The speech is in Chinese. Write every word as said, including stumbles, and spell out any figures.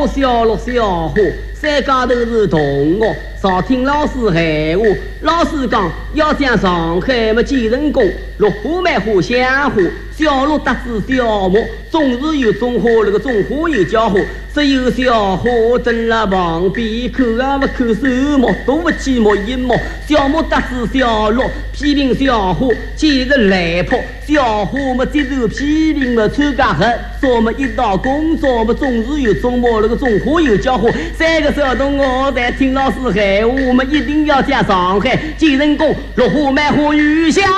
木小六小虎，三家都是同学，少听老师闲话。老师讲要讲上海么几人工，落户买户相互，小鹿搭子小木，总是有种花那个种花有叫花，只有小花蹲了旁边，口啊不口手摸，都不起摸一摸。小木搭子小鹿，批评小花简直来破，小花么接受批评么参加很，说么一到工作么总是有种摸那个种花有叫花。三个小同学在听老师闲话，我们一定要讲上海几人工，落户买花有相。